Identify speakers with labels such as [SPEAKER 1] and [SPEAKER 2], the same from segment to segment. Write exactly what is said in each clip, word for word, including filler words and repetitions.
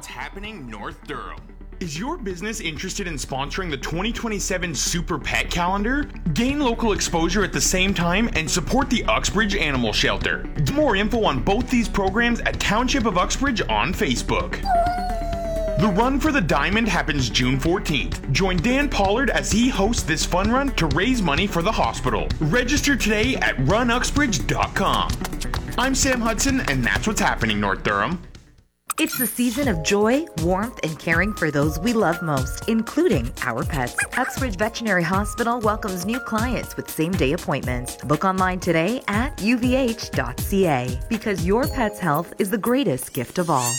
[SPEAKER 1] What's Happening North Durham. Is your business interested in sponsoring the twenty twenty-seven Super Pet Calendar? Gain local exposure at the same time and support the Uxbridge Animal Shelter. Get more info on both these programs at Township of Uxbridge on Facebook. The Run for the Diamond happens June fourteenth. Join Dan Pollard as he hosts this fun run to raise money for the hospital. Register today at run uxbridge dot com. I'm Sam Hudson, and that's what's happening, North Durham.
[SPEAKER 2] It's the season of joy, warmth, and caring for those we love most, including our pets. Uxbridge Veterinary Hospital welcomes new clients with same-day appointments. Book online today at u v h dot c a because your pet's health is the greatest gift of all.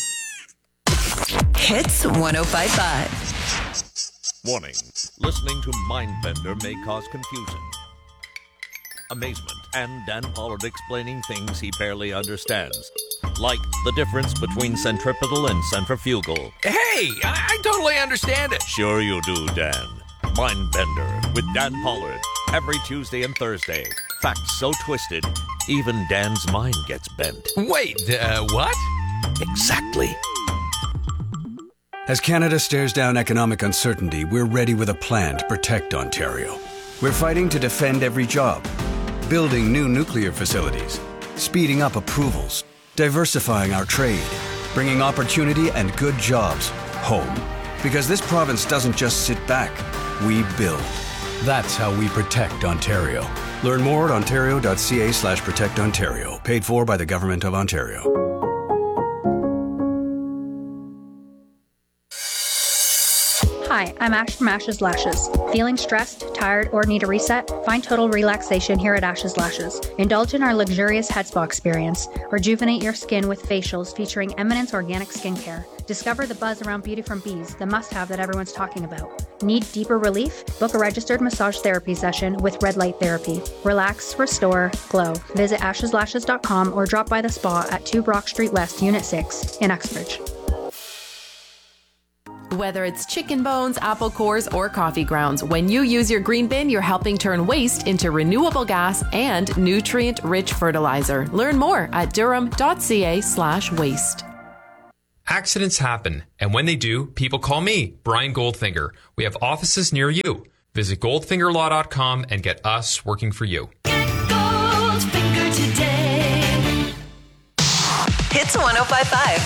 [SPEAKER 3] Hits one oh five point five.
[SPEAKER 4] Warning. Listening to Mindbender may cause confusion, amazement, and Dan Pollard explaining things he barely understands. Like the difference between centripetal and centrifugal.
[SPEAKER 5] Hey, I, I totally understand it.
[SPEAKER 4] Sure you do, Dan. Mindbender with Dan Pollard. Every Tuesday and Thursday. Facts so twisted, even Dan's mind gets bent.
[SPEAKER 5] Wait, uh, what?
[SPEAKER 4] Exactly.
[SPEAKER 6] As Canada stares down economic uncertainty, we're ready with a plan to protect Ontario. We're fighting to defend every job, building new nuclear facilities, speeding up approvals, diversifying our trade, bringing opportunity and good jobs home. Because this province doesn't just sit back, we build. That's how we protect Ontario. Learn more at ontario dot c a slash protect ontario. Paid for by the Government of Ontario.
[SPEAKER 7] Hi, I'm Ash from Ash's Lashes. Feeling stressed, tired, or need a reset? Find total relaxation here at Ash's Lashes. Indulge in our luxurious head spa experience. Rejuvenate your skin with facials featuring Eminence Organic Skincare. Discover the buzz around beauty from bees, the must-have that everyone's talking about. Need deeper relief? Book a registered massage therapy session with red light therapy. Relax, restore, glow. Visit ashes lashes dot com or drop by the spa at two Brock Street West, Unit six in Uxbridge.
[SPEAKER 8] Whether it's chicken bones, apple cores, or coffee grounds, when you use your green bin, you're helping turn waste into renewable gas and nutrient-rich fertilizer. Learn more at durham dot c a slash waste.
[SPEAKER 9] Accidents happen, and when they do, people call me, Brian Goldfinger. We have offices near you. Visit goldfinger law dot com and get us working for you.
[SPEAKER 3] Get Goldfinger today. Hits one oh five point five.